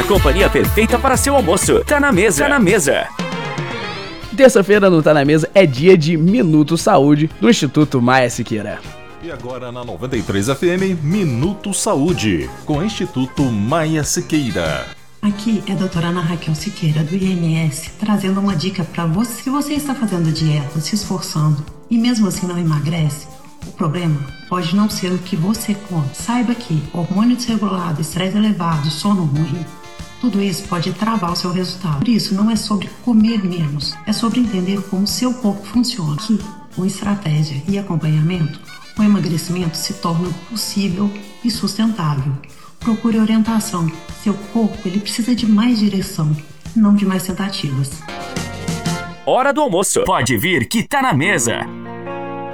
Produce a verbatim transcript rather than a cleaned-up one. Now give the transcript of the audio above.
companhia perfeita para seu almoço. Tá na mesa, tá na mesa. Terça-feira no Tá Na Mesa é dia de Minuto Saúde do Instituto Maia Siqueira. E agora na noventa e três F M, Minuto Saúde, com o Instituto Maia Siqueira. Aqui é a doutora Ana Raquel Siqueira, do I M S, trazendo uma dica para você. Se você está fazendo dieta, se esforçando e mesmo assim não emagrece, o problema pode não ser o que você come. Saiba que hormônio desregulado, estresse elevado, sono ruim, tudo isso pode travar o seu resultado. Por isso, não é sobre comer menos, é sobre entender como o seu corpo funciona. Aqui, com estratégia e acompanhamento, o emagrecimento se torna possível e sustentável. Procure orientação. Seu corpo ele precisa de mais direção, não de mais tentativas. Hora do almoço. Pode vir que tá na mesa.